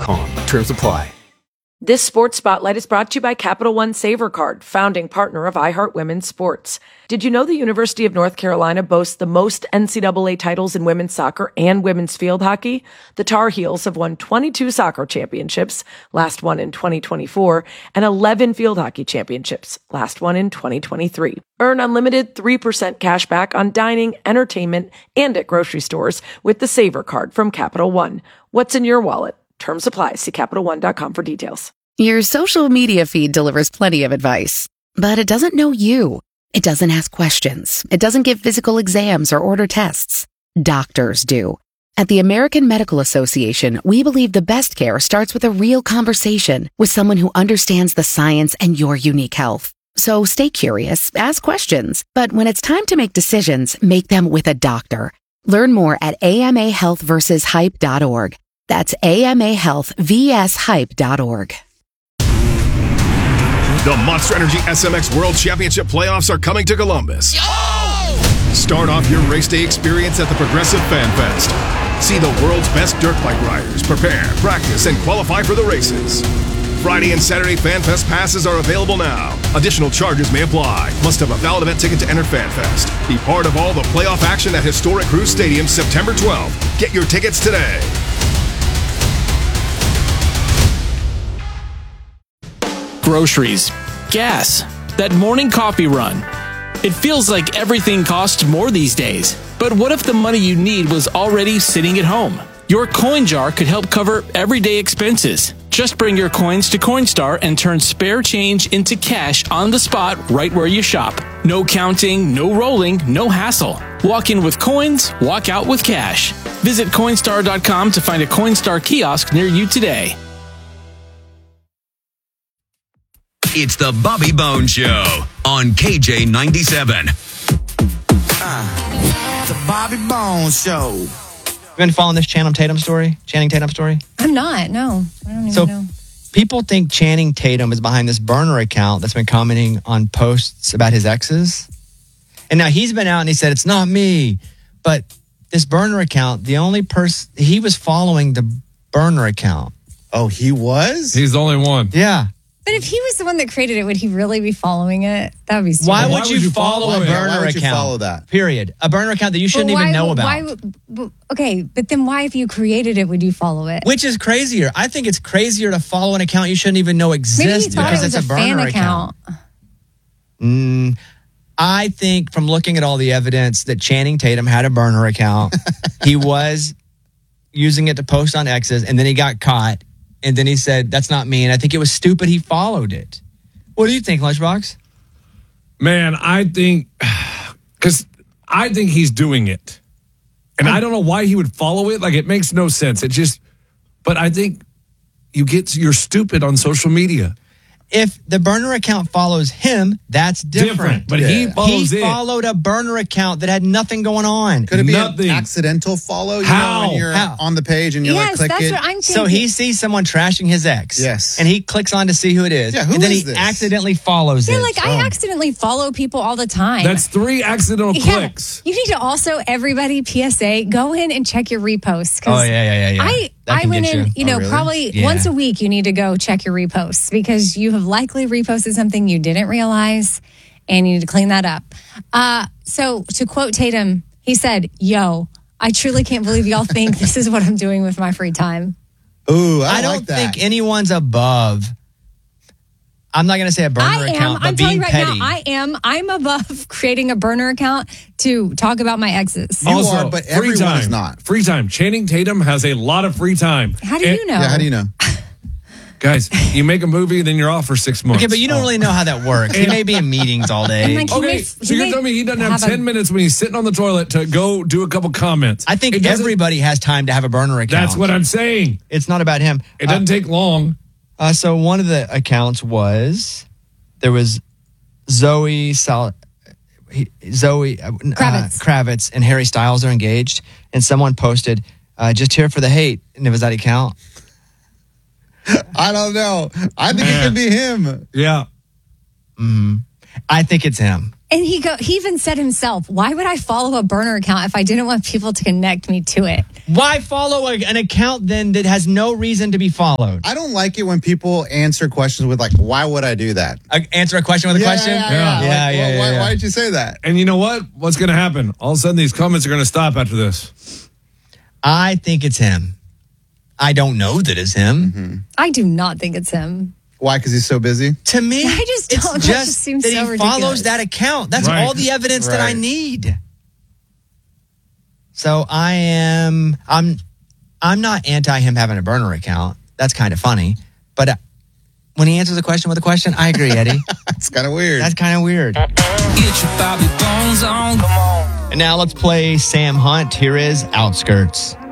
CapitalOne.com. Terms apply. This Sports Spotlight is brought to you by Capital One Saver Card, founding partner of iHeart Women's Sports. Did you know the University of North Carolina boasts the most NCAA titles in women's soccer and women's field hockey? The Tar Heels have won 22 soccer championships, last one in 2024, and 11 field hockey championships, last one in 2023. Earn unlimited 3% cash back on dining, entertainment, and at grocery stores with the Saver Card from Capital One. What's in your wallet? Terms apply. See CapitalOne.com for details. Your social media feed delivers plenty of advice, but it doesn't know you. It doesn't ask questions. It doesn't give physical exams or order tests. Doctors do. At the American Medical Association, we believe the best care starts with a real conversation with someone who understands the science and your unique health. So stay curious, ask questions, but when it's time to make decisions, make them with a doctor. Learn more at amahealthversushype.org. That's amahealthvshype.org. The Monster Energy SMX World Championship playoffs are coming to Columbus. Start off your race day experience at the Progressive Fan Fest. See the world's best dirt bike riders prepare, practice, and qualify for the races. Friday and Saturday Fan Fest passes are available now. Additional charges may apply. Must have a valid event ticket to enter Fan Fest. Be part of all the playoff action at Historic Cruise Stadium September 12th. Get your tickets today. Groceries, gas, that morning coffee run. It feels like everything costs more these days. But what if the money you need was already sitting at home? Your coin jar could help cover everyday expenses. Just bring your coins to Coinstar and turn spare change into cash on the spot right where you shop. No counting, no rolling, no hassle. Walk in with coins, walk out with cash. Visit Coinstar.com to find a Coinstar kiosk near you today. It's the Bobby Bones Show on KJ97. The Bobby Bones Show. You been following this Channing Tatum story? I'm not, no. I don't even know. People think Channing Tatum is behind this burner account that's been commenting on posts about his exes. And now he's been out and he said, it's not me. But this burner account, the only person, he was following the burner account. Oh, he was? He's the only one. Yeah. But if he was the one that created it, would he really be following it? That would be stupid. Why would you follow a burner account? Why would you follow that? Period. A burner account that you shouldn't even know about. Okay, but then why, if you created it, would you follow it? Which is crazier? I think it's crazier to follow an account you shouldn't even know exists because it's a burner account. I think from looking at all the evidence that Channing Tatum had a burner account, he was using it to post on exes, and then he got caught. And then he said, that's not me. And I think it was stupid he followed it. What do you think, Lunchbox? Man, I think he's doing it. And I don't know why he would follow it. Like, it makes no sense. But I think you're stupid on social media. If the burner account follows him, that's different. But he follows He followed a burner account that had nothing going on. Could it be an accidental follow? When you're on the page and you're click that's it? what I'm thinking. So he sees someone trashing his ex. Yes. And he clicks on to see who it is. Yeah, and then is he this? accidentally follows it. Yeah, I accidentally follow people all the time. That's 3 accidental clicks. You need to also, everybody, PSA, go in and check your reposts. Oh, yeah. I went in, really? probably once a week you need to go check your reposts because you have likely reposted something you didn't realize and you need to clean that up. So to quote Tatum, he said, "Yo, I truly can't believe y'all think this is what I'm doing with my free time." Ooh, I don't like that. think anyone's above. I'm not going to say a burner account, but I'm telling being you right petty. now, I'm above creating a burner account to talk about my exes. You are, but everyone is not. Free time. Channing Tatum has a lot of free time. How do you know? Yeah, how do you know? Guys, you make a movie, then you're off for 6 months. Okay, but you don't really know how that works. He may be in meetings all day. So you're telling me he doesn't have 10 minutes when he's sitting on the toilet to go do a couple comments? I think everybody has time to have a burner account. That's what I'm saying. It's not about him. It doesn't take long. So one of the accounts was, there was Zoe Kravitz and Harry Styles are engaged, and someone posted, just here for the hate. And it was that account. I don't know. I think it could be him. Yeah. I think it's him. And he even said himself, why would I follow a burner account if I didn't want people to connect me to it? Why follow an account then that has no reason to be followed? I don't like it when people answer questions with like, why would I do that? Answer a question with a question? Yeah. Why did you say that? And you know what? What's going to happen? All of a sudden, these comments are going to stop after this. I think it's him. I don't know that it's him. Mm-hmm. I do not think it's him. Why? Because he's so busy? To me, I just don't. it's That just just seems that so he ridiculous. follows that account. That's Right. all the evidence that I Right. need. So I'm not anti him having a burner account. That's kind of funny. But when he answers a question with a question, I agree, Eddie. It's kind of weird. That's kind of weird. Get your Bobby Bones on. Come on. And now let's play Sam Hunt. Here is Outskirts.